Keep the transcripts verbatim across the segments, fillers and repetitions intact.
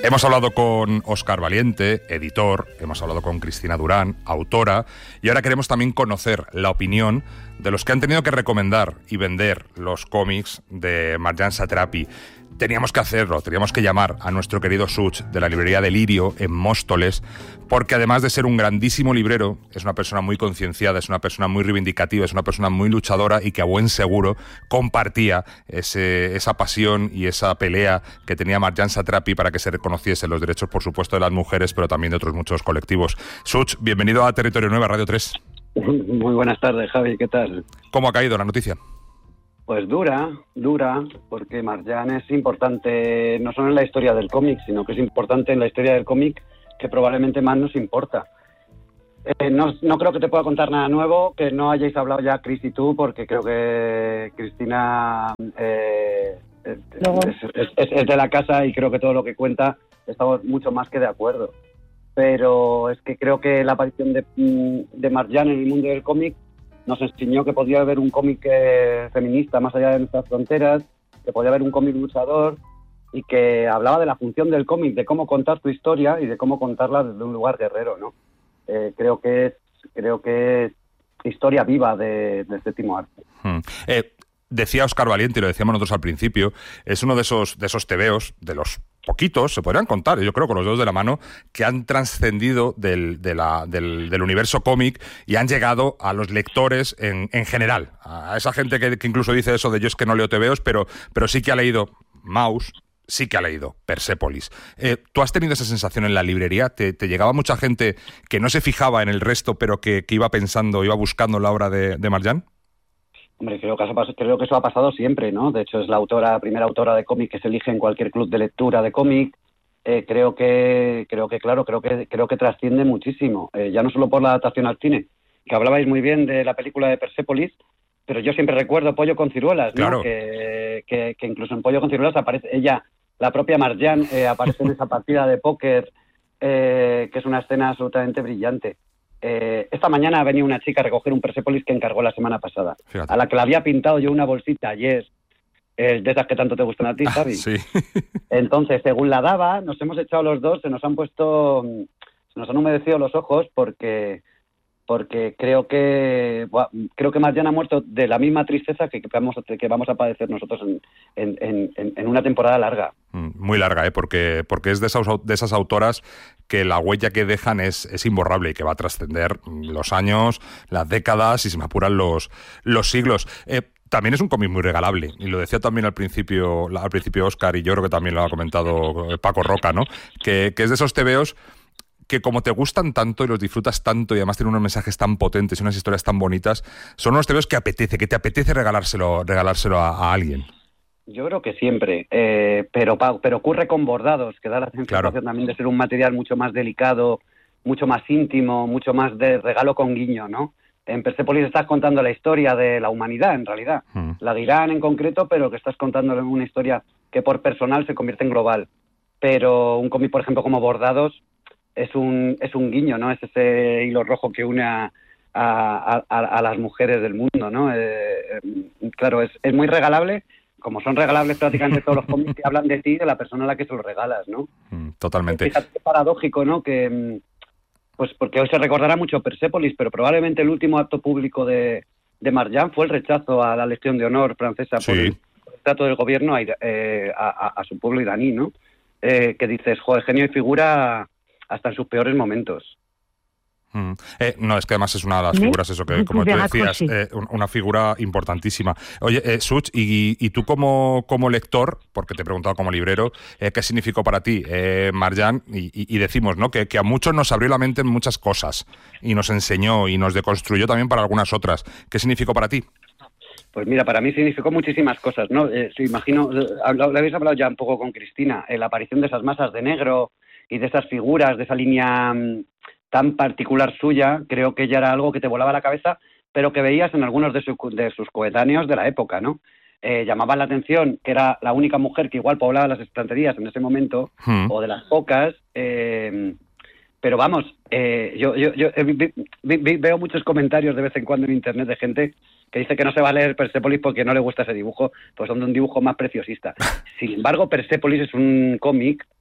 Hemos hablado con Óscar Valiente, editor, hemos hablado con Cristina Durán, autora, y ahora queremos también conocer la opinión de los que han tenido que recomendar y vender los cómics de Marjane Satrapi. Teníamos que hacerlo, teníamos que llamar a nuestro querido Such de la librería Delirio en Móstoles, porque además de ser un grandísimo librero, es una persona muy concienciada, es una persona muy reivindicativa, es una persona muy luchadora y que a buen seguro compartía ese, esa pasión y esa pelea que tenía Marjane Satrapi para que se reconociesen los derechos, por supuesto, de las mujeres, pero también de otros muchos colectivos. Such, bienvenido a Territorio Nueva, Radio tres. Muy buenas tardes, Javi, ¿qué tal? ¿Cómo ha caído la noticia? Pues dura, dura, porque Marjane es importante no solo en la historia del cómic, sino que es importante en la historia del cómic que probablemente más nos importa. Eh, no, no creo que te pueda contar nada nuevo, que no hayáis hablado ya Chris y tú, porque creo que Cristina eh, es, es, es, es de la casa y creo que todo lo que cuenta estamos mucho más que de acuerdo. Pero es que creo que la aparición de, de Marjane en el mundo del cómic nos enseñó que podía haber un cómic eh, feminista más allá de nuestras fronteras, que podía haber un cómic luchador y que hablaba de la función del cómic, de cómo contar tu historia y de cómo contarla desde un lugar guerrero, ¿no? Eh, creo que es creo que es historia viva de, de séptimo arte. Hmm. Eh, decía Óscar Valiente, y lo decíamos nosotros al principio, es uno de esos de esos tebeos, de los poquitos, se podrían contar, yo creo, con los dedos de la mano, que han trascendido del, de la, del, del universo cómic y han llegado a los lectores en, en general. A esa gente que, que incluso dice eso de yo es que no leo tebeos, pero, pero sí que ha leído Maus, sí que ha leído Persépolis. Eh, ¿Tú has tenido esa sensación en la librería? ¿Te, te llegaba mucha gente que no se fijaba en el resto, pero que, que iba pensando, iba buscando la obra de, de Marjane? Hombre, creo que, eso, creo que eso ha pasado siempre, ¿no? De hecho, es la autora, primera autora de cómic que se elige en cualquier club de lectura de cómic. Eh, creo que, creo que, claro, creo que, creo que trasciende muchísimo. Eh, ya no solo por la adaptación al cine, que hablabais muy bien de la película de Persépolis, pero yo siempre recuerdo Pollo con ciruelas, ¿no? Claro. Que, que, que incluso en Pollo con ciruelas aparece ella, la propia Marjane, eh, aparece en esa partida de póker, eh, que es una escena absolutamente brillante. Eh, esta mañana ha venido una chica a recoger un Persépolis que encargó la semana pasada. Fíjate. A la que le había pintado yo una bolsita ayer, eh, de esas que tanto te gustan a ti, Javi. Ah, sí. Entonces, según la daba, nos hemos echado los dos, se nos han puesto, se nos han humedecido los ojos porque, porque creo que, bueno, creo que Marjane ha muerto de la misma tristeza que, que, vamos, a, que vamos a padecer nosotros en, en, en, en una temporada larga. Muy larga, ¿eh? porque, porque es de esas, de esas autoras que la huella que dejan es, es imborrable y que va a trascender los años, las décadas y, si me apuran, los, los siglos. Eh, también es un cómic muy regalable, y lo decía también al principio al principio Óscar, y yo creo que también lo ha comentado Paco Roca, ¿no? Que, que es de esos tebeos que, como te gustan tanto y los disfrutas tanto y además tienen unos mensajes tan potentes y unas historias tan bonitas, son unos tebeos que apetece, que te apetece regalárselo, regalárselo a, a alguien. Yo creo que siempre, eh, pero pero ocurre con bordados, que da la sensación claro. también de ser un material mucho más delicado, mucho más íntimo, mucho más de regalo con guiño, ¿no? En Persépolis estás contando la historia de la humanidad, en realidad. Mm. La de Irán en concreto, pero que estás contando una historia que por personal se convierte en global. Pero un cómic, por ejemplo, como Bordados, es un es un guiño, ¿no? Es ese hilo rojo que une a, a, a, a las mujeres del mundo, ¿no? Eh, eh, claro, es, es muy regalable, como son regalables prácticamente todos los cómics que hablan de ti, de la persona a la que se los regalas, ¿no? Mm, totalmente. Fíjate, qué paradójico, ¿no? Que, pues porque hoy se recordará mucho Persépolis, pero probablemente el último acto público de, de Marjane fue el rechazo a la Legión de Honor francesa sí. por, el, por el trato del gobierno a, eh, a, a su pueblo iraní, ¿no? Eh, que dices, joder, genio y figura hasta en sus peores momentos. Mm. Eh, no, es que además es una de las figuras, eso que, como tú decías, eh, una figura importantísima. Oye, eh, Such, y, y tú como, como lector, porque te he preguntado como librero, eh, ¿qué significó para ti eh, Marjane? Y, y, y decimos, ¿no?, que, que a muchos nos abrió la mente en muchas cosas y nos enseñó y nos deconstruyó también para algunas otras. ¿Qué significó para ti? Pues mira, para mí significó muchísimas cosas, ¿no? Eh, si imagino, lo, lo habéis hablado ya un poco con Cristina, eh, la aparición de esas masas de negro y de esas figuras, de esa línea mmm, tan particular suya, creo que ya era algo que te volaba la cabeza, pero que veías en algunos de, su, de sus coetáneos de la época, ¿no? Eh, llamaban la atención que era la única mujer que igual poblaba las estanterías en ese momento, hmm. o de las pocas, eh, pero vamos, eh, yo, yo, yo eh, vi, vi, vi, veo muchos comentarios de vez en cuando en internet de gente que dice que no se va a leer Persépolis porque no le gusta ese dibujo, pues son de un dibujo más preciosista. Sin embargo, Persépolis es un cómic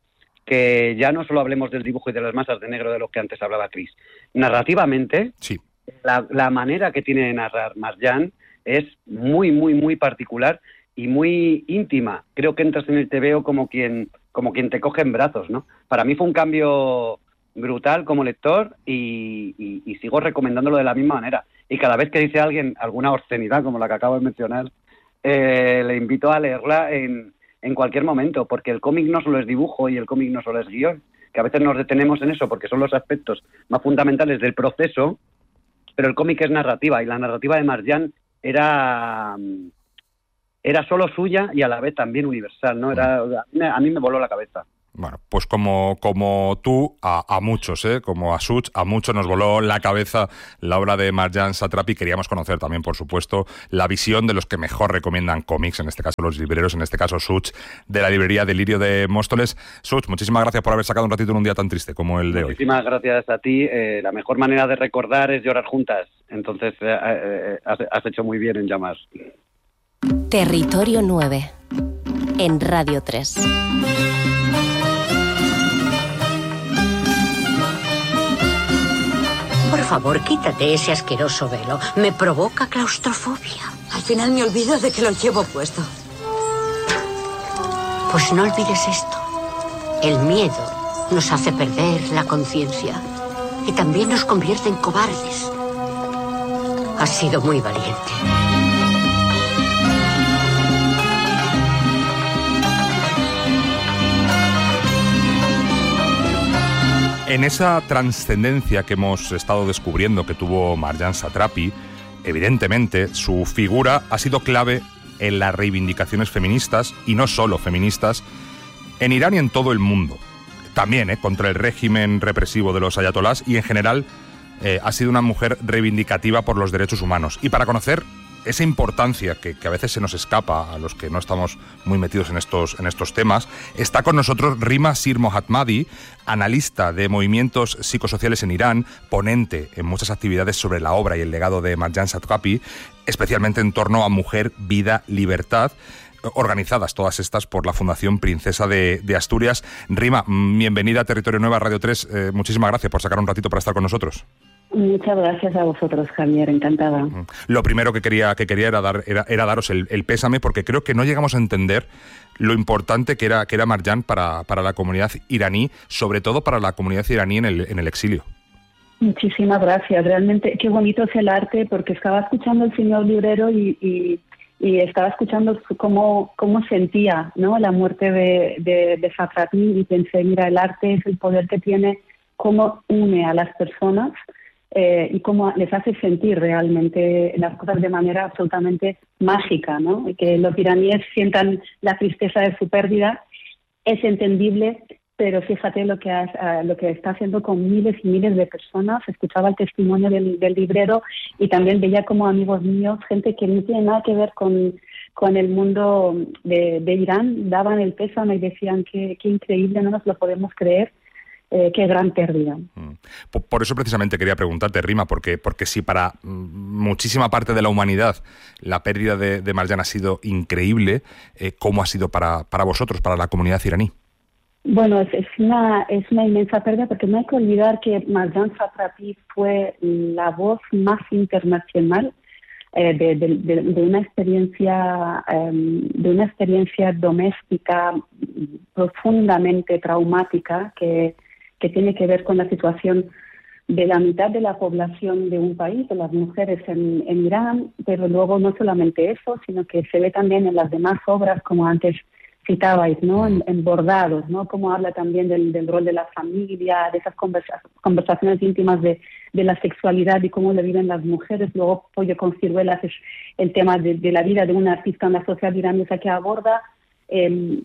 que ya no solo hablemos del dibujo y de las masas de negro de los que antes hablaba Chris. Narrativamente, sí. la, la manera que tiene de narrar Marjan es muy, muy, muy particular y muy íntima. Creo que entras en el tebeo como quien, como quien te coge en brazos, ¿no? Para mí fue un cambio brutal como lector y, y, y sigo recomendándolo de la misma manera. Y cada vez que dice alguien alguna obscenidad, como la que acabo de mencionar, eh, le invito a leerla en, en cualquier momento, porque el cómic no solo es dibujo y el cómic no solo es guión, que a veces nos detenemos en eso porque son los aspectos más fundamentales del proceso, pero el cómic es narrativa, y la narrativa de Marjan era... era solo suya y a la vez también universal, ¿no? Era, a mí me voló la cabeza. Bueno, pues como, como tú, a, a muchos, ¿eh? Como a Such, a muchos nos voló la cabeza la obra de Marjan Satrapi. Queríamos conocer también, por supuesto, la visión de los que mejor recomiendan cómics, en este caso los libreros, en este caso Such, de la librería Delirio de Móstoles. Such, muchísimas gracias por haber sacado un ratito en un día tan triste como el de hoy. Muchísimas gracias a ti. Eh, la mejor manera de recordar es llorar juntas. Entonces, eh, eh, has, has hecho muy bien en llamar. Territorio nueve, en Radio tres. Por favor, quítate ese asqueroso velo. Me provoca claustrofobia. Al final me olvido de que lo llevo puesto. Pues no olvides esto. El miedo nos hace perder la conciencia y también nos convierte en cobardes. Has sido muy valiente. En esa trascendencia que hemos estado descubriendo que tuvo Marjan Satrapi, evidentemente su figura ha sido clave en las reivindicaciones feministas, y no solo feministas, en Irán y en todo el mundo. También eh, contra el régimen represivo de los ayatolás, y en general eh, ha sido una mujer reivindicativa por los derechos humanos. Y para conocer esa importancia que, que a veces se nos escapa a los que no estamos muy metidos en estos, en estos temas, está con nosotros Rima Sir Mohammadi, analista de movimientos psicosociales en Irán, ponente en muchas actividades sobre la obra y el legado de Marjan Satrapi, especialmente en torno a Mujer, Vida, Libertad, organizadas todas estas por la Fundación Princesa de, de Asturias. Rima, bienvenida a Territorio Nueva, Radio tres. Eh, muchísimas gracias por sacar un ratito para estar con nosotros. Muchas gracias a vosotros, Javier, encantada. Lo primero que quería que quería era dar era, era daros el, el pésame, porque creo que no llegamos a entender lo importante que era que era Marjan para, para la comunidad iraní, sobre todo para la comunidad iraní en el, en el exilio. Muchísimas gracias. Realmente qué bonito es el arte, porque estaba escuchando al señor librero y, y, y estaba escuchando cómo, cómo sentía, ¿no?, la muerte de, de, de Satrapi, y pensé, mira, el arte es el poder que tiene, cómo une a las personas. Eh, y cómo les hace sentir realmente las cosas de manera absolutamente mágica, ¿no? Que los iraníes sientan la tristeza de su pérdida es entendible, pero fíjate lo que, has, uh, lo que está haciendo con miles y miles de personas. Escuchaba el testimonio del, del librero y también veía como amigos míos, gente que no tiene nada que ver con, con el mundo de, de Irán, daban el pésame y decían que, que increíble, no nos lo podemos creer. Eh, qué gran pérdida. Por, por eso precisamente quería preguntarte, Rima, porque, porque si para muchísima parte de la humanidad la pérdida de, de Marjan ha sido increíble, eh, ¿cómo ha sido para, para vosotros, para la comunidad iraní? Bueno, es, es, una, es una inmensa pérdida, porque no hay que olvidar que Marjan Satrapi fue la voz más internacional eh, de, de, de, de una experiencia eh, de una experiencia doméstica profundamente traumática que que tiene que ver con la situación de la mitad de la población de un país, de las mujeres en, en Irán, pero luego no solamente eso, sino que se ve también en las demás obras, como antes citabais, ¿no?, en, en Bordados, ¿no?, como habla también del, del rol de la familia, de esas conversa- conversaciones íntimas de, de la sexualidad y cómo le viven las mujeres. Luego Pollo con ciruelas es el tema de, de la vida de un artista en la sociedad iraní, que aborda Eh,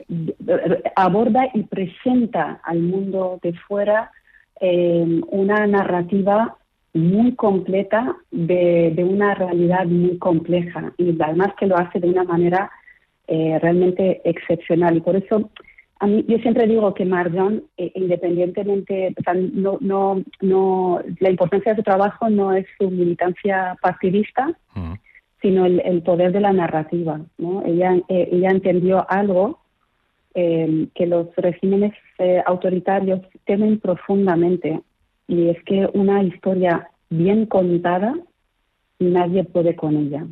aborda y presenta al mundo de fuera eh, una narrativa muy completa de, de una realidad muy compleja, y además que lo hace de una manera eh, realmente excepcional. Y por eso a mí, yo siempre digo que Marjan, eh, independientemente, o sea, no, no, no, la importancia de su trabajo no es su militancia partidista, uh-huh. sino el, el poder de la narrativa, ¿no? Ella, eh, ella entendió algo eh, que los regímenes eh, autoritarios temen profundamente, y es que una historia bien contada, nadie puede con ella.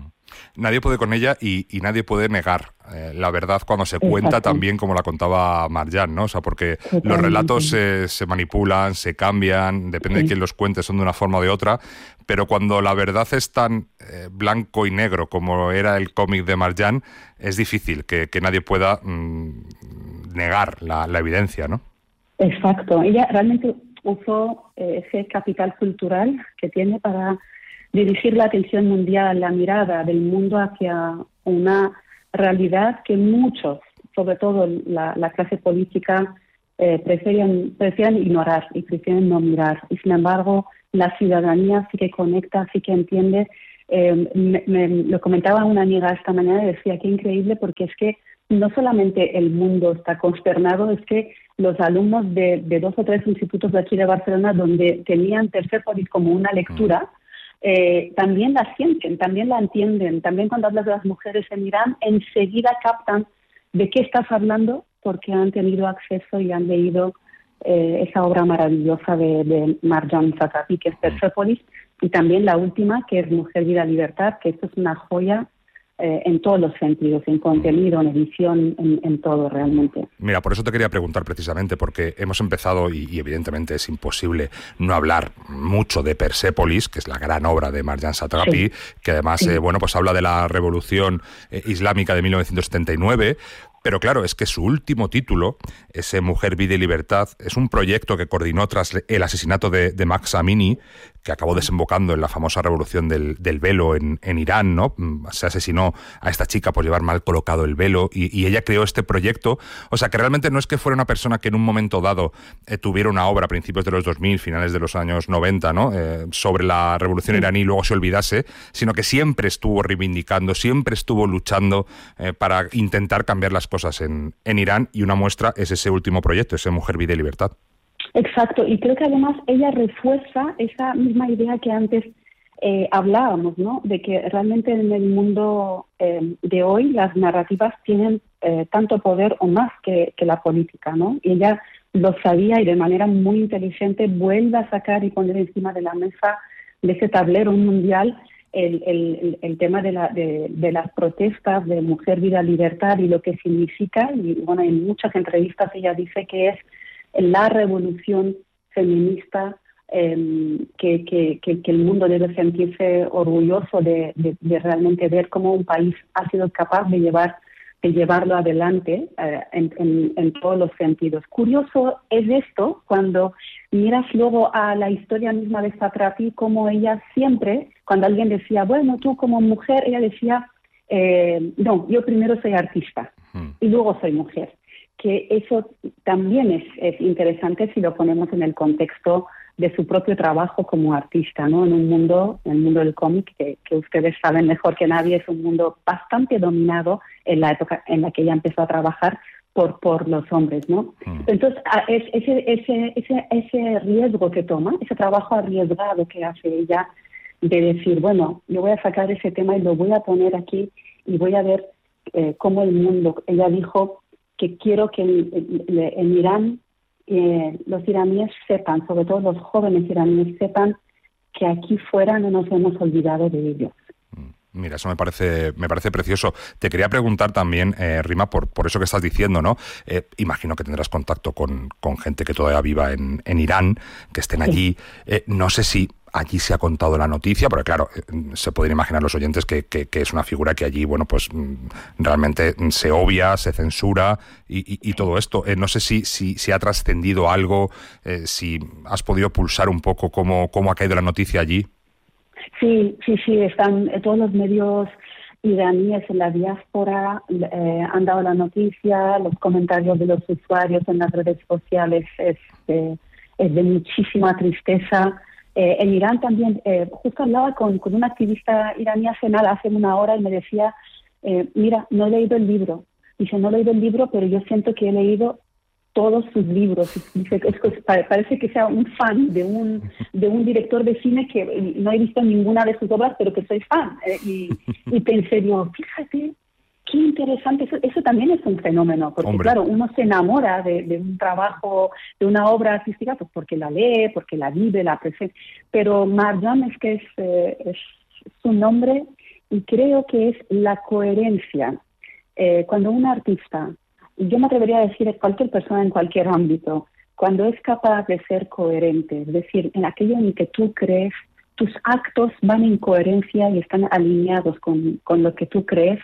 Nadie puede con ella y, y nadie puede negar eh, la verdad cuando se cuenta. Exacto. También como la contaba Marjane, ¿no? O sea, porque Totalmente. Los relatos se, se manipulan, se cambian, depende sí. de quién los cuente, son de una forma o de otra, pero cuando la verdad es tan eh, blanco y negro como era el cómic de Marjane, es difícil que, que nadie pueda mmm, negar la, la evidencia, ¿no? Exacto. Ella realmente usó eh, ese capital cultural que tiene para dirigir la atención mundial, la mirada del mundo hacia una realidad que muchos, sobre todo la, la clase política, eh, prefieren, prefieren ignorar y prefieren no mirar. Y sin embargo, la ciudadanía sí que conecta, sí que entiende. Eh, me, me, lo comentaba una amiga esta mañana y decía que increíble, porque es que no solamente el mundo está consternado, es que los alumnos de, de dos o tres institutos de aquí de Barcelona, donde tenían Persépolis como una lectura, Eh, también la sienten, también la entienden. También cuando hablas de las mujeres en Irán, enseguida captan de qué estás hablando, porque han tenido acceso y han leído eh, esa obra maravillosa de, de Marjane Satrapi, que es Persépolis, y también la última, que es Mujer, Vida, Libertad, que esto es una joya eh, en todos los sentidos, en contenido, en edición, en, en todo realmente. Mira, por eso te quería preguntar precisamente, porque hemos empezado, y, y evidentemente es imposible no hablar mucho de Persépolis, que es la gran obra de Marjane Satrapi, sí. que además sí. eh, bueno, pues habla de la revolución eh, islámica de mil novecientos setenta y nueve. Pero claro, es que su último título, ese Mujer, Vida y Libertad, es un proyecto que coordinó tras el asesinato de, de Mahsa Amini, que acabó desembocando en la famosa revolución del, del velo en, en Irán, ¿no? Se asesinó a esta chica por llevar mal colocado el velo y, y ella creó este proyecto. O sea, que realmente no es que fuera una persona que en un momento dado eh, tuviera una obra a principios de los dos mil, finales de los años noventa, ¿no? Eh, sobre la revolución iraní y luego se olvidase, sino que siempre estuvo reivindicando, siempre estuvo luchando eh, para intentar cambiar las cosas en, en Irán, y una muestra es ese último proyecto, ese Mujer, Vida y Libertad. Exacto, y creo que además ella refuerza esa misma idea que antes eh, hablábamos, ¿no? De que realmente en el mundo eh, de hoy las narrativas tienen eh, tanto poder o más que, que la política, ¿no? Y ella lo sabía y de manera muy inteligente vuelve a sacar y poner encima de la mesa de ese tablero mundial El, el, el tema de, la, de, de las protestas de Mujer, Vida, Libertad y lo que significa. Y bueno, en muchas entrevistas ella dice que es la revolución feminista eh, que, que, que, que el mundo debe sentirse orgulloso de, de, de realmente ver cómo un país ha sido capaz de llevar de llevarlo adelante eh, en, en, en todos los sentidos. Curioso es esto cuando miras luego a la historia misma de Satrapi, como ella siempre, cuando alguien decía, bueno, tú como mujer, ella decía, eh, no, yo primero soy artista uh-huh. y luego soy mujer. Que eso también es, es interesante si lo ponemos en el contexto de su propio trabajo como artista, ¿no? En un mundo, en el mundo del cómic, que, que ustedes saben mejor que nadie, es un mundo bastante dominado en la época en la que ella empezó a trabajar por por los hombres, ¿no? Mm. Entonces, es, ese, ese, ese, ese riesgo que toma, ese trabajo arriesgado que hace ella, de decir, bueno, yo voy a sacar ese tema y lo voy a poner aquí y voy a ver eh, cómo el mundo, ella dijo que quiero que en, en, en Irán Eh, los iraníes sepan, sobre todo los jóvenes iraníes sepan que aquí fuera no nos hemos olvidado de ellos. Mira, eso me parece me parece precioso. Te quería preguntar también, eh, Rima, por, por eso que estás diciendo, ¿no? Eh, imagino que tendrás contacto con, con gente que todavía viva en, en Irán, que estén allí. Eh, no sé si allí se ha contado la noticia, porque claro, se pueden imaginar los oyentes que, que, que es una figura que allí, bueno, pues realmente se obvia, se censura y, y, y todo esto. Eh, no sé si, si, si ha trascendido algo, eh, si has podido pulsar un poco cómo, cómo ha caído la noticia allí. Sí, sí, sí, están todos los medios iraníes en la diáspora, eh, han dado la noticia, los comentarios de los usuarios en las redes sociales es, eh, es de muchísima tristeza. Eh, en Irán también, eh, justo hablaba con, con una activista iraní hace nada, hace una hora, y me decía, eh, mira, no he leído el libro. Dice, no he leído el libro, pero yo siento que he leído todos sus libros. Dice, es que parece que sea un fan de un de un director de cine que no he visto ninguna de sus obras, pero que soy fan. Eh, y, y pensé yo, fíjate, qué interesante, eso, eso también es un fenómeno, porque Hombre. claro, uno se enamora de, de un trabajo, de una obra artística, pues porque la lee, porque la vive, la presenta, pero Marjan es que es, eh, es su nombre y creo que es la coherencia. Eh, cuando un artista, yo me atrevería a decir cualquier persona en cualquier ámbito, cuando es capaz de ser coherente, es decir, en aquello en que tú crees, tus actos van en coherencia y están alineados con, con lo que tú crees.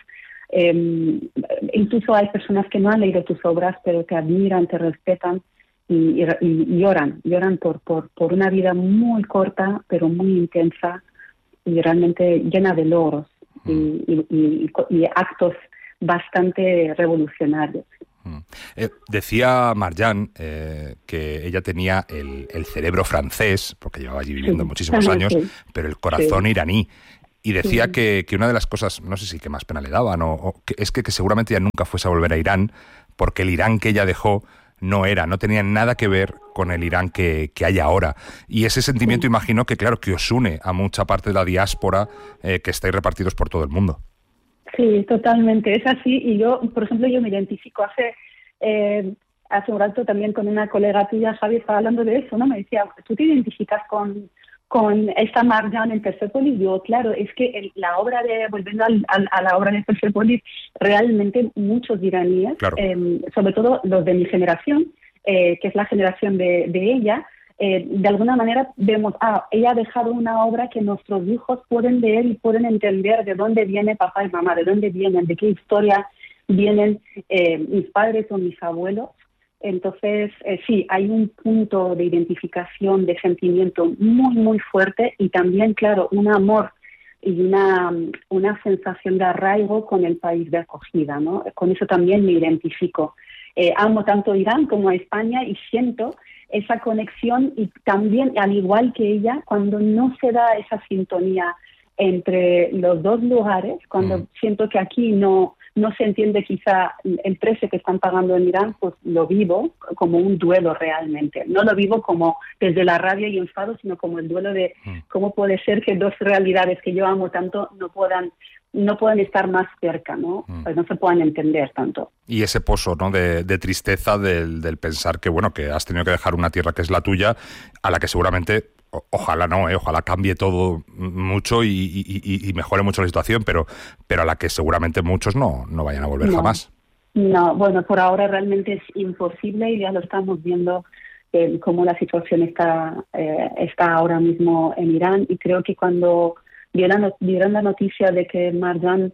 Eh, incluso hay personas que no han leído tus obras, pero te admiran, te respetan y, y, y lloran, lloran por, por, por una vida muy corta, pero muy intensa y realmente llena de logros y, y, y, y actos bastante revolucionarios. Eh, decía Marjan eh, que ella tenía el, el cerebro francés, porque llevaba allí viviendo Sí. muchísimos años, Sí. pero el corazón Sí. iraní. Y decía Sí. que, que una de las cosas, no sé si que más pena le daban, o, o que es que, que seguramente ella nunca fuese a volver a Irán, porque el Irán que ella dejó no era, no tenía nada que ver con el Irán que, que hay ahora. Y ese sentimiento, Sí. imagino que, claro, que os une a mucha parte de la diáspora eh, que estáis repartidos por todo el mundo. Sí, totalmente, es así. Y yo, por ejemplo, yo me identifico hace eh, hace un rato también con una colega tuya, Javi, estaba hablando de eso, ¿no? Me decía, ¿tú te identificas con, con esta Marjan en Persepolis? Yo, claro, es que el, la obra de, volviendo al, al, a la obra de Persepolis, realmente muchos iraníes, Claro. eh, sobre todo los de mi generación, eh, que es la generación de, de ella, Eh, de alguna manera vemos, ah, ella ha dejado una obra que nuestros hijos pueden leer y pueden entender de dónde viene papá y mamá, de dónde vienen, de qué historia vienen eh, mis padres o mis abuelos. Entonces, eh, sí, hay un punto de identificación, de sentimiento muy, muy fuerte y también, claro, un amor y una, una sensación de arraigo con el país de acogida, ¿no? Con eso también me identifico. Eh, amo tanto a Irán como a España y siento esa conexión y también, al igual que ella, cuando no se da esa sintonía entre los dos lugares, cuando mm. siento que aquí no, no se entiende quizá el precio que están pagando en Irán, pues lo vivo como un duelo realmente. No lo vivo como desde la rabia y enfado, sino como el duelo de mm. cómo puede ser que dos realidades que yo amo tanto no puedan no pueden estar más cerca, ¿no? Mm. Pues no se puedan entender tanto. Y ese pozo, ¿no?, de, de tristeza del, del pensar que, bueno, que has tenido que dejar una tierra que es la tuya, a la que seguramente, o, ojalá no, ¿eh? ojalá cambie todo mucho y, y, y, y mejore mucho la situación, pero, pero a la que seguramente muchos no, no vayan a volver no. jamás. No, bueno, por ahora realmente es imposible y ya lo estamos viendo eh, cómo la situación está, eh, está ahora mismo en Irán, y creo que cuando Vieron, vieron la noticia de que Marjan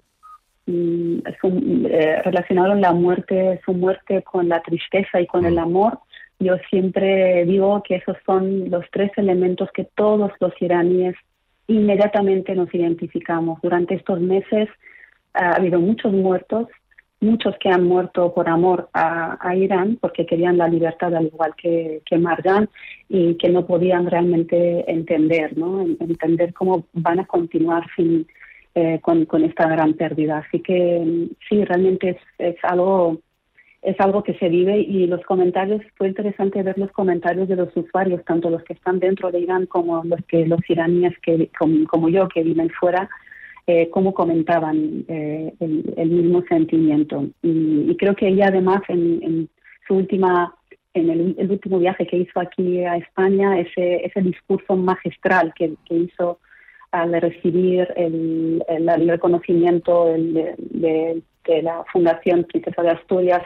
mm, su, eh, relacionaron la muerte, su muerte con la tristeza y con el amor. Yo siempre digo que esos son los tres elementos que todos los iraníes inmediatamente nos identificamos. Durante estos meses ha habido muchos muertos, muchos que han muerto por amor a, a Irán, porque querían la libertad al igual que, que Marjan, y que no podían realmente entender, ¿no? Entender cómo van a continuar sin, eh, con, con esta gran pérdida. Así que sí, realmente es, es algo es algo que se vive, y los comentarios, fue interesante ver los comentarios de los usuarios, tanto los que están dentro de Irán como los que los iraníes que como, como yo que viven fuera. Eh, cómo comentaban eh, el, el mismo sentimiento. Y, y creo que ella además en, en su última, en el, el último viaje que hizo aquí a España, ese, ese discurso magistral que, que hizo al recibir el, el, el reconocimiento el, de, de, de la Fundación Princesa de Asturias,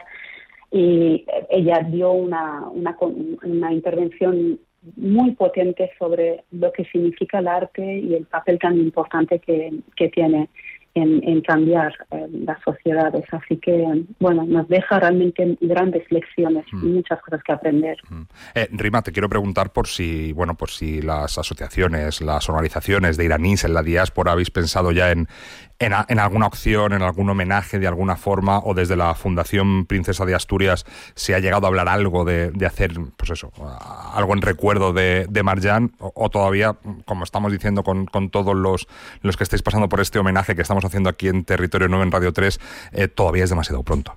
y ella dio una, una, una intervención muy potente sobre lo que significa el arte y el papel tan importante que, que tiene en, en cambiar eh, las sociedades. Así que, bueno, nos deja realmente grandes lecciones mm. y muchas cosas que aprender. Mm. Eh, Rima, te quiero preguntar por si, bueno, por si las asociaciones, las organizaciones de iraníes en la diáspora habéis pensado ya en, en, en alguna opción, en algún homenaje de alguna forma, o desde la Fundación Princesa de Asturias se ha llegado a hablar algo de, de hacer, pues eso, algo en recuerdo de, de Marjan, o, o todavía, como estamos diciendo con, con todos los, los que estáis pasando por este homenaje que estamos haciendo aquí en Territorio nueve en Radio tres, eh, todavía es demasiado pronto?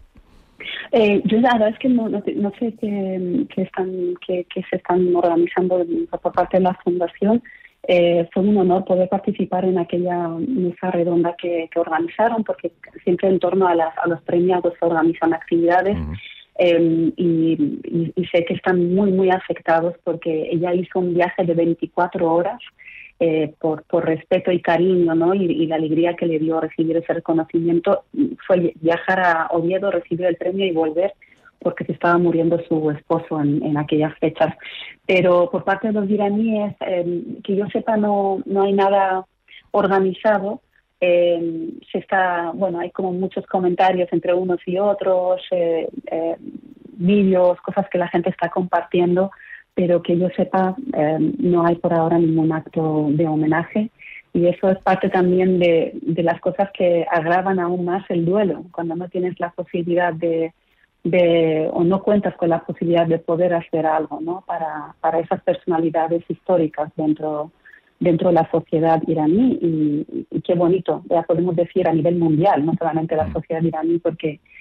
Eh, yo la verdad es que no, no, no sé qué, qué, están, qué, qué se están organizando por parte de la Fundación. Eh, fue un honor poder participar en aquella mesa redonda que, que organizaron, porque siempre en torno a, las, a los premiados se organizan actividades. Uh-huh. eh, y, y, y sé que están muy, muy afectados porque ella hizo un viaje de veinticuatro horas eh, por, por respeto y cariño, ¿no? Y, y la alegría que le dio recibir ese reconocimiento fue viajar a Oviedo, recibir el premio y volver, porque se estaba muriendo su esposo en, en aquellas fechas. Pero por parte de los iraníes, eh, que yo sepa, no, no hay nada organizado. Eh, se está, bueno, hay como muchos comentarios entre unos y otros, eh, eh, vídeos, cosas que la gente está compartiendo, pero que yo sepa, eh, no hay por ahora ningún acto de homenaje. Y eso es parte también de, de las cosas que agravan aún más el duelo, cuando no tienes la posibilidad de de o no cuentas con la posibilidad de poder hacer algo, ¿no? para para esas personalidades históricas dentro dentro de la sociedad iraní y, y qué bonito, ya podemos decir a nivel mundial, no solamente la sociedad iraní, porque